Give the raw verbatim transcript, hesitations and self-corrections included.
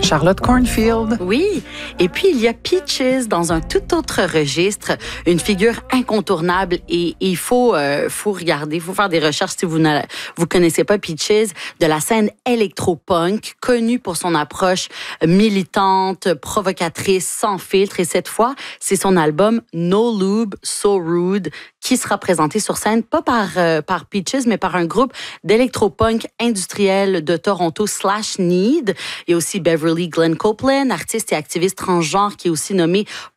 Charlotte Cornfield. Oui, et puis il y a Peaches dans un tout autre registre, une figure incontournable et il faut, euh, faut regarder, il faut faire des recherches si vous ne vous connaissez pas Peaches, de la scène électropunk, connue pour son approche militante, provocatrice, sans filtre. Et cette fois, c'est son album No Lube, So Rude qui sera présenté sur scène, pas par, euh, par Peaches, mais par un groupe d'électropunk industriel de Toronto, Slash Need. Il y a aussi Beverly Glenn Copeland, artiste et activiste transgenre qui est aussi nommé